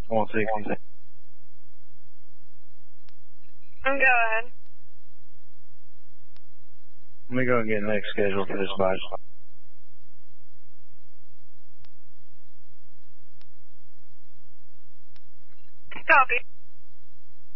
160. Go ahead. Let me go and get the next schedule for this bike. Copy.